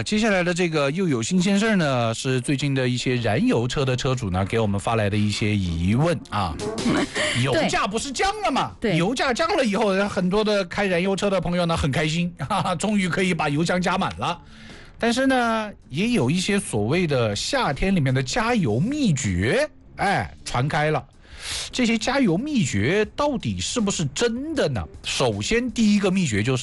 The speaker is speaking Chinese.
接下来的这个又有新鲜事儿呢，是最近的一些燃油车的车主呢给我们发来的一些疑问啊。油价不是降了吗？ 对， 油价降了以后，很多的开燃油车的朋友呢很开心，哈哈，终于可以把油箱加满了。但是呢，也有一些所谓的夏天里面的加油秘诀，传开了。这些加油秘诀到底是不是真的呢？首先，第一个秘诀就是